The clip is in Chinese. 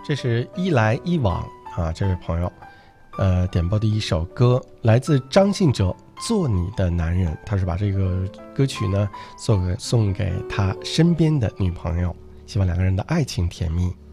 这是一来一往啊，这位朋友点播的一首歌，来自张信哲《做你的男人》，他是把这个歌曲呢送给他身边的女朋友，希望两个人的爱情甜蜜。